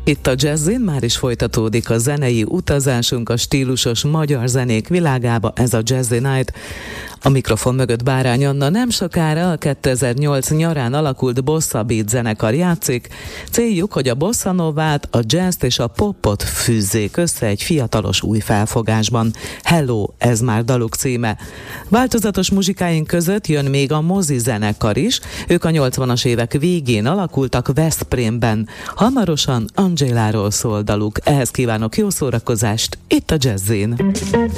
Itt a Jazzin már is folytatódik a zenei utazásunk a stílusos magyar zenék világába, ez a Jazzy Night. A mikrofon mögött Bárány Anna. Nem sokára a 2008 nyarán alakult Bossa Beat zenekar játszik. Céljuk, hogy a bossa novát, a jazzt és a popot fűzzék össze egy fiatalos új felfogásban. Hello, ez már daluk címe. Változatos muzsikáink között jön még a Mozi zenekar is. Ők a 80-as évek végén alakultak Veszprémben. Hamarosan Angéláról szól daluk. Ehhez kívánok jó szórakozást itt a Jazzin.